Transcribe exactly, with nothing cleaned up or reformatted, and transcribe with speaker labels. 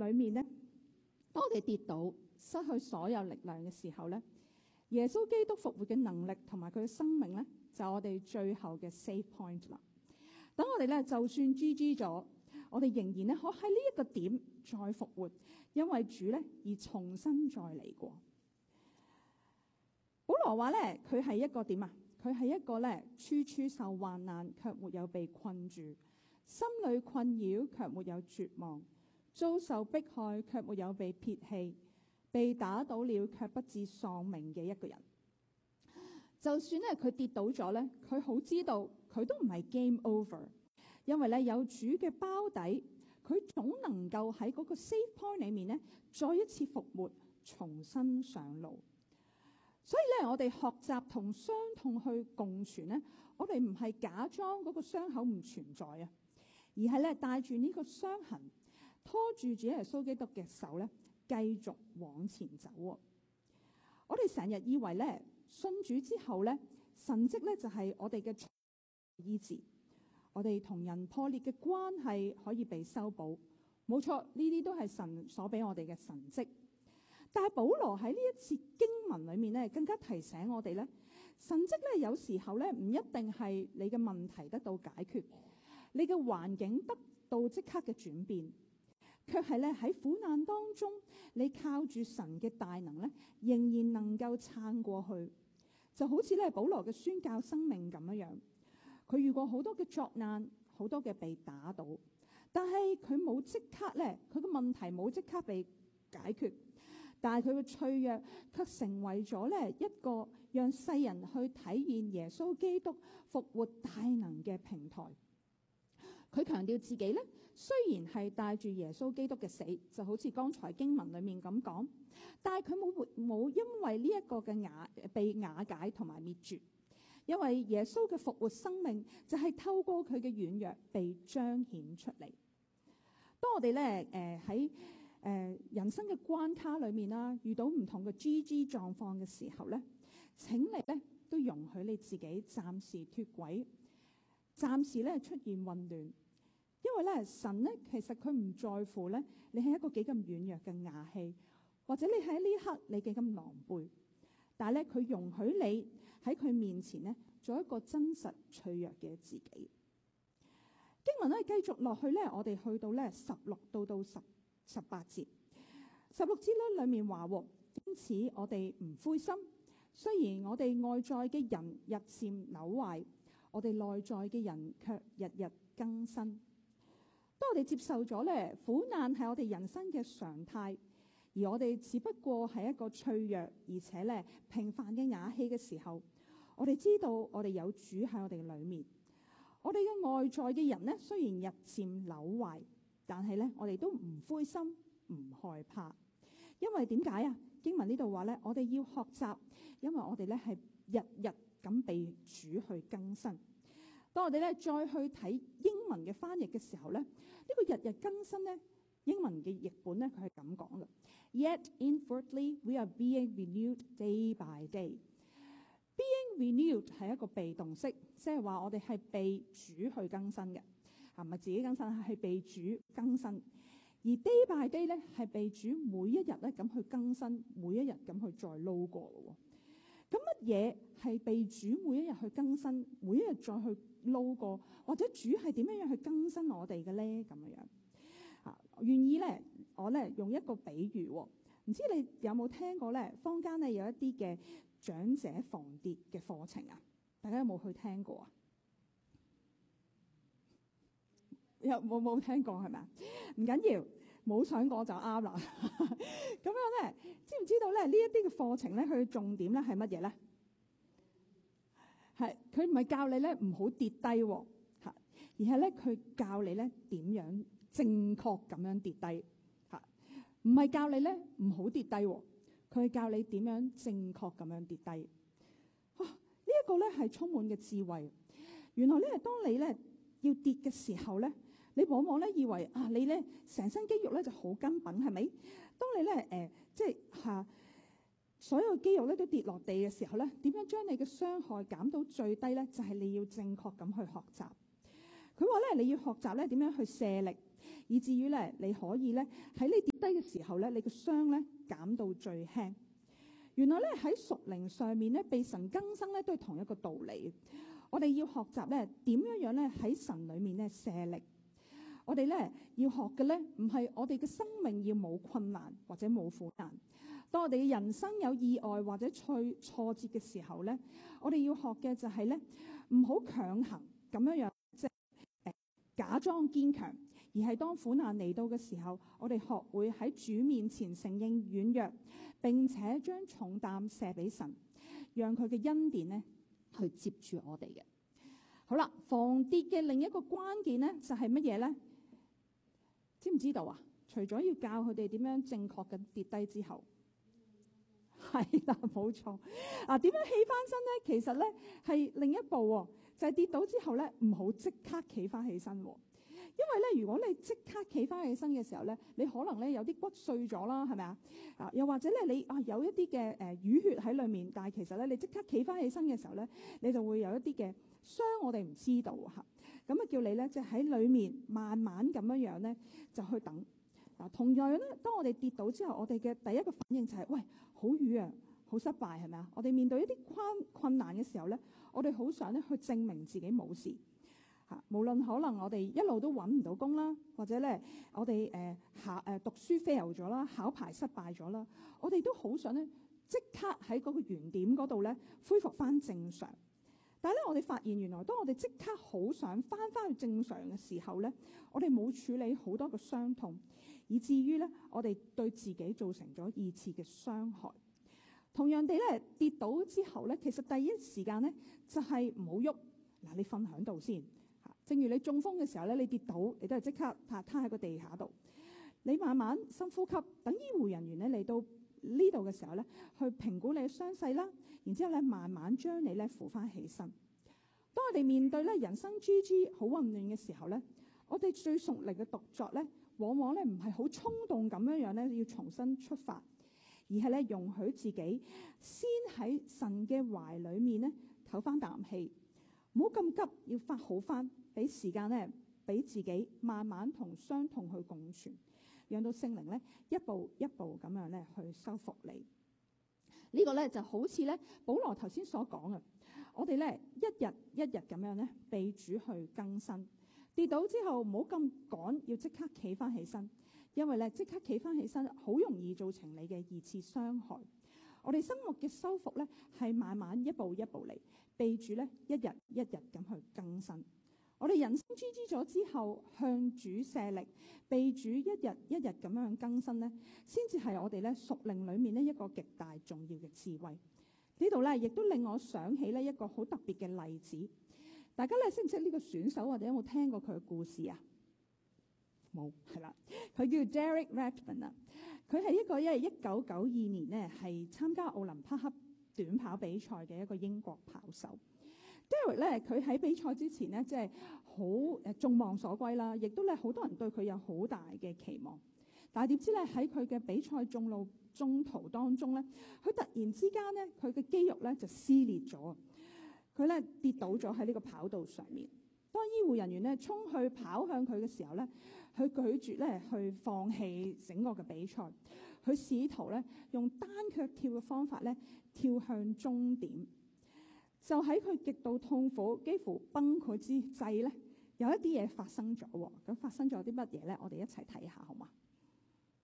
Speaker 1: 裏面咧，當我哋跌倒、失去所有力量嘅時候咧，耶穌基督復活嘅能力同埋佢嘅生命咧，就係我哋最後嘅 save point 啦。等我哋咧，就算 G G 咗，我哋仍然咧可喺呢一個點再復活，因為主咧而重新再嚟過。保羅話咧，佢係一個點啊？佢係一個咧，處處受患難，卻沒有被困住；心裏困擾，卻沒有絕望；遭受迫害，卻沒有被撇棄；被打倒了，卻不致喪命嘅一個人。就算咧佢跌倒咗咧，佢好知道佢都唔係 game over， 因為咧有主嘅包底，佢總能夠喺嗰個 save point 裏面咧，再一次復活，重新上路。所以咧，我哋學習同傷痛去共存咧，我哋唔係假裝嗰個傷口唔存在啊，而係咧帶住呢個傷痕，拖住主耶穌基督嘅手咧，繼續往前走。我哋成日以為咧，信主之後咧，神蹟咧就係我哋嘅醫治，我哋同人破裂嘅關係可以被修補。冇錯，呢啲都係神所俾我哋嘅神蹟。但係保羅喺呢一次經文裏面咧，更加提醒我哋咧，神蹟咧有時候咧唔一定係你嘅問題得到解決，你嘅環境得到即刻嘅轉變，卻係咧喺苦難當中，你靠住神嘅大能咧，仍然能夠撐過去。就好似咧保羅嘅宣教生命咁樣樣，佢遇過好多嘅作難，好多嘅被打倒，但係佢冇即刻咧，佢嘅問題冇即刻被解決。但係佢嘅脆弱卻成為咗咧一個讓世人去體驗耶穌基督復活大能嘅平台。佢強調自己咧，雖然係帶住耶穌基督嘅死，就好似剛才經文裏面咁講，但係佢冇冇因為呢一個嘅瓦被瓦解同埋滅絕，因為耶穌嘅復活生命就係透過佢嘅軟弱被彰顯出嚟。當我哋咧誒喺誒、呃、人生嘅關卡裏面啦，遇到唔同嘅 G G 狀況嘅時候咧，請你咧都容許你自己暫時脫軌，暫時咧出現混亂，因為咧神咧其實佢唔在乎咧你係一個幾咁軟弱嘅瓦器，或者你喺呢一刻你幾咁狼狽，但係咧佢容許你喺佢面前咧做一個真實脆弱嘅自己。經文咧繼續落去咧，我哋去到咧十六到到十。十八節，十六節咧裏面話，因此我哋唔灰心，雖然我哋外在嘅人日漸朽壞，我哋內在嘅人卻日日更新。當我哋接受咗咧苦難係我哋人生嘅常態，而我哋只不過係一個脆弱而且咧平凡嘅瓦器嘅時候，我哋知道我哋有主喺我哋裏面。我哋嘅外在嘅人咧雖然日漸朽壞，但係咧，我哋都唔灰心，唔害怕，因為點解啊？經文呢度話咧，我哋要學習，因為我哋咧係日日咁被主去更新。當我哋咧再去睇英文嘅翻譯嘅時候咧，呢、這個日日更新咧，英文嘅譯本咧佢係咁講嘅 ：Yet inwardly we are being renewed day by day。Being renewed 係一個被動式，即係話我哋係被主去更新嘅。係咪自己更新？係被主更新，而 day by day 咧係被主每一日咧咁去更新，每一日咁去再撈過咯。咁乜嘢係被主每一日去更新，每一日再去撈過？或者主係點樣樣去更新我哋嘅咧？咁樣樣啊，願意咧，我咧用一個比喻，唔知你有冇聽過咧？坊間咧有一啲嘅長者防跌嘅課程啊，大家有冇去聽過啊？有冇冇聽過係咪啊？唔緊要，冇上過就啱啦。咁樣咧，知唔知道咧？呢一啲嘅課程咧，佢嘅重點咧係乜嘢咧？係佢唔係教你咧唔好跌低喎，嚇，而係咧佢教你咧點樣正確咁樣跌低嚇，唔係教你咧唔好跌低喎，佢係教你點樣正確咁樣跌低。哇！呢一個咧係充滿嘅智慧。原來咧，當你咧要跌嘅時候咧，你往往咧以為啊，你咧成身肌肉咧就好根本，係咪？當你咧誒、呃，即係嚇、啊、所有肌肉咧都跌落地嘅時候咧，點樣將你嘅傷害減到最低咧？就係、是、你要正確咁去學習。 佢話咧，你要學習咧點樣去卸力，以至於咧你可以咧喺你跌低嘅時候咧，你個傷咧減到最輕。原來咧喺屬靈上面咧，被神更新咧都係同一個道理。我哋要學習咧點樣樣咧喺神裏面咧卸力。我哋咧要學嘅咧唔係我哋嘅生命要冇困難或者冇苦難。當我哋嘅人生有意外或者挫挫折嘅時候咧，我哋要學嘅就係咧唔好強行咁樣樣，即係誒假裝堅強，而係當苦難嚟到嘅時候，我哋學會喺主面前承認軟弱，並且將重擔卸俾神，讓佢嘅恩典咧去接住我哋嘅。好啦，防跌嘅另一個關鍵咧就係乜嘢咧？知唔知道啊？除咗要教佢哋點樣正確嘅跌低之後，係啦，冇錯。啊，點樣起翻身咧？其實咧係另一步喎，就係跌倒之後咧，唔好即刻企翻起身。因為咧，如果你即刻企翻起身嘅時候咧，你可能咧有啲骨碎咗啦，係咪啊？啊，又或者咧你啊有一啲嘅誒淤血喺裡面，但係其實咧你即刻企翻起身嘅時候咧，你就會有一啲嘅傷，我哋唔知道嚇。咁啊叫你咧，即係喺裡面慢慢咁樣樣咧，就去等。嗱，同樣咧，當我哋跌倒之後，我哋嘅第一個反應就係、是：喂，好瘀啊，好失敗，係咪啊？我哋面對一啲困困難嘅時候咧，我哋好想咧去證明自己冇事嚇。無論可能我哋一路都揾唔到工啦，或者咧我哋誒考誒讀書 fail 咗啦，考牌失敗咗啦，我哋都好想咧即刻喺嗰個原點嗰度咧恢復翻正常。但係咧，我哋發現原來當我哋即刻好想翻返去正常嘅時候咧，我哋冇處理好多嘅傷痛，以至於咧我哋對自己造成咗二次嘅傷害。同樣地咧，跌倒之後咧，其實第一時間咧就係唔好喐。嗱，你瞓喺度先嚇。正如你中風嘅時候咧，你跌倒，你都係即刻趴攤喺個地下度。你慢慢深呼吸，等醫護人員咧嚟到呢度嘅時候咧，去評估你嘅傷勢啦。然之後咧，慢慢將你咧扶翻起身。當我哋面對咧人生 G G 好混亂嘅時候咧，我哋最熟力嘅動作咧，往往咧唔係好衝動咁樣樣咧，要重新出發，而係咧容許自己先喺神嘅懷裡面咧唞翻啖氣，唔好咁急要發好翻，俾時間咧俾自己慢慢同傷痛去共存，讓到聖靈咧一步一步咁樣咧去修復你。呢個咧就好似咧保羅頭先所講嘅，我哋咧一日一日咁樣咧被主去更新。跌倒之後唔好咁趕，要即刻企翻起身，因為咧即刻企翻起身好容易造成你嘅二次傷害。我哋生活嘅修復咧係慢慢一步一步嚟，被主咧一日一日咁去更新。我哋人生 G G 咗之後，向主卸力，被主一日一日咁樣更新咧，先至係我哋咧屬靈裡面呢一個極大重要嘅智慧。呢度咧亦都令我想起呢一個好特別嘅例子。大家咧識唔識呢個選手，或者有冇聽過佢嘅故事啊？冇，係啦，佢叫 Derek Redmond 啊。佢係一個因為一九九二年呢係參加奧林匹克短跑比賽嘅一個英國跑手。Derek 咧，佢喺比賽之前呢，即係好誒眾望所歸啦，亦都咧好多人對佢有好大嘅期望。但係點知咧喺佢嘅比賽中路中途當中咧，佢突然之間咧，佢嘅肌肉咧就撕裂咗，佢咧跌倒咗喺呢個跑道上面。當醫護人員咧衝去跑向佢嘅時候咧，佢拒絕咧去放棄整個嘅比賽，佢試圖咧用單腳跳嘅方法咧跳向終點。就喺佢極度痛苦、幾乎崩潰之際咧，有一啲嘢發生咗喎。咁發生咗啲乜嘢咧？我哋一齊睇下好嗎？